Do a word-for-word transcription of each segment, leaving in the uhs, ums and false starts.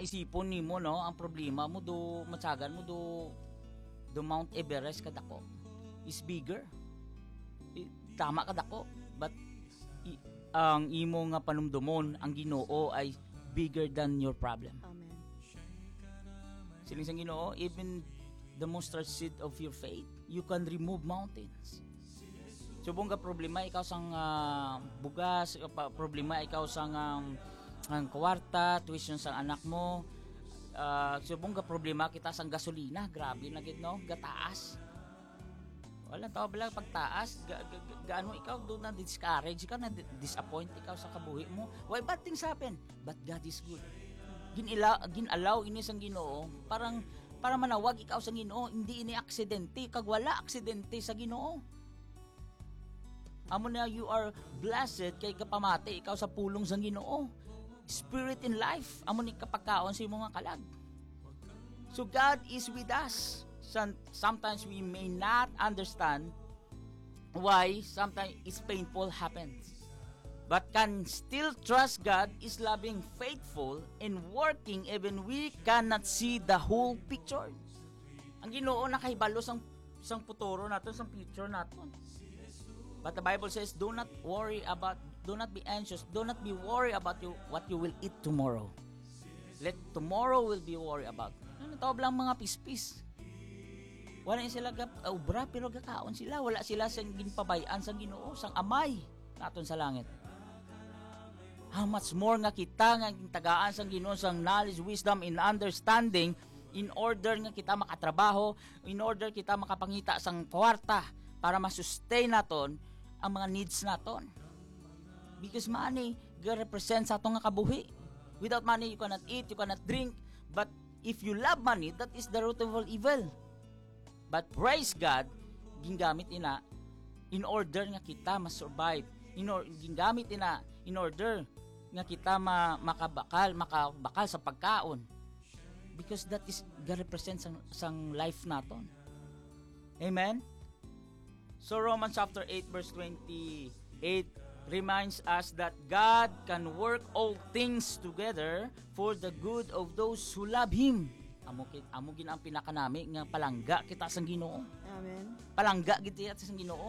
maisipon nimo no, ang problema mo do matsagan mo do do Mount Everest kadako is bigger. I, tama kadako, but i, ang imo nga panumdumon ang Ginoo ay bigger than your problem. Amen. Siling sang Ginoo, even the mustard seed of your faith, you can remove mountains. Subong ka problema ikaw sang uh, bugas, problema ikaw sang um, ang kwarta, tuition sang anak mo. Uh, subong ka problema kita sang gasolina, grabe na gid no, gataas. Wala tao bala pagtaas, ga, ga, ga, gaano ikaw do na discourage ka na disappoint ikaw sa kabuhi mo. Why bad things happen? But God is good. Ginila ginalaw ini sang Ginoo, parang para manawag ikaw sa Ginoo, hindi ini aksidente, kag wala aksidente sa Ginoo. Amo na you are blessed kay kapamati ikaw sa pulong sang Ginoo. Spirit in life, amo ni kapagkaon sa imong kalag. So God is with us. Sometimes we may not understand why sometimes it's painful happens. But can still trust God is loving, faithful, and working even we cannot see the whole picture. Ang Ginoo nakahibalo sang sang puturo naton, sang picture naton. But the Bible says, do not worry about, do not be anxious, do not be worried about you, what you will eat tomorrow. Let tomorrow will be worried about. Ano tawag lang mga pispis. Wala sila gap, obra, pero gakaon sila. Wala sila sang ginpabayaan sang Ginoo, sang amay naton sa langit. How much more nga kita nga tagaan sang Ginoo sang knowledge, wisdom, and understanding in order nga kita makatrabaho, in order kita makapangita sang kwarta para ma-sustain naton ang mga needs naton. Because money ga-represent sa atong nga kabuhi. Without money, you cannot eat, you cannot drink. But if you love money, that is the root of all evil. But praise God, gingamit ina in order nga kita ma-survive. In or, gingamit ina in order nga kita ma, makabakal, makabakal sa pagkaon. Because that is ga-represent sang, sang life naton. Amen? So Romans chapter eight verse twenty-eight reminds us that God can work all things together for the good of those who love Him. Amo kit amo gin ang pinakanami nga palangga kita sang Ginoo. Amen. Palangga kita sang Ginoo.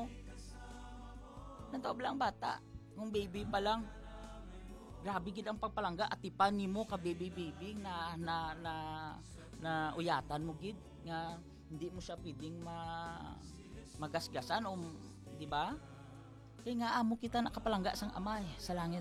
Nantaw lang bata, ng baby pa lang. Grabe gid ang pagpalangga at ipan nimo ka baby baby na na na na uyatan mo gid nga hindi mo siya pwedeng ma magasgasan o di ba? Kaya nga amo kita nakapalangga sang amay sa langit.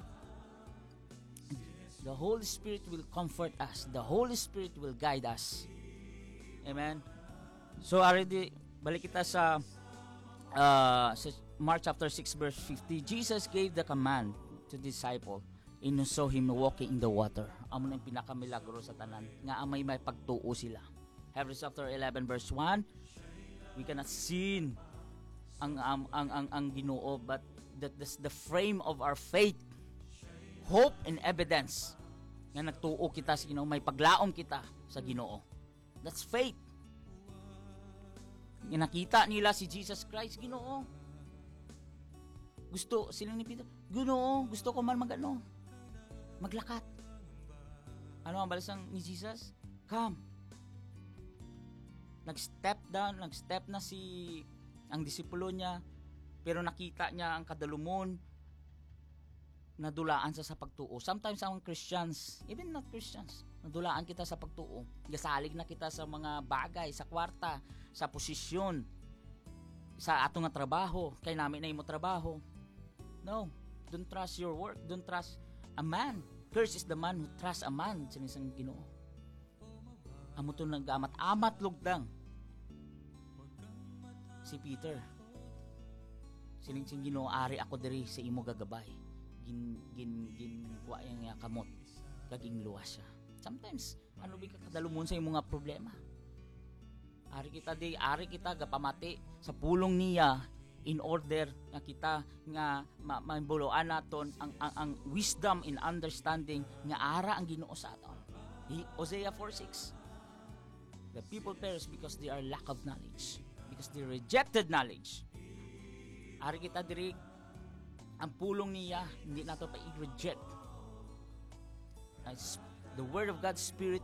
The Holy Spirit will comfort us. The Holy Spirit will guide us. Amen. So already balik kita sa uh, sa Mark chapter six verse fifty. Jesus gave the command to the disciple and saw him walking in the water. Amo nang pinakamilagro sa tanan nga amay may pagtuo sila. Hebrews chapter eleven verse one. We cannot see ang ang ang ang, ang Ginoo, but that is the frame of our faith, hope and evidence nga nagtuo kita sa Ginoo, may paglaom kita sa Ginoo. That's faith. Nga nakita nila si Jesus Christ, Ginoo. Gusto sila ni Peter, Ginoo, gusto ko man magano, maglakat. Ano ang balasang ni Jesus? Come. Nag-step down, nag-step na si ang disipulo niya, pero nakita niya ang kadalumon, nadulaan sa sa pagtuo. Sometimes ang Christians, even not Christians, nadulaan kita sa pagtuo. Gasalig na kita sa mga bagay, sa kwarta, sa posisyon, sa atong nga trabaho, kay namin na imo trabaho. No, don't trust your work, don't trust a man. Curse is the man who trusts a man, sinisang Ginoo. Amo to nag-amat-amat lugdang si Peter. Sining sing Ginoo, ari ako diri sa imo gagabay. Gin gin gin wa yang kamot kaging luwas siya. Sometimes ano bi ka kadalumon sa imo nga problema. Ari kita di ari kita gapamati sa pulong niya in order nga kita nga mabuloan naton ang, ang ang wisdom and understanding nga ara ang Ginoo sa aton. Hosea four six. The people perish because they are lack of knowledge, because they rejected knowledge. Ari kita diri ang pulong niya, hindi nato pa i-reject. The word of God's Spirit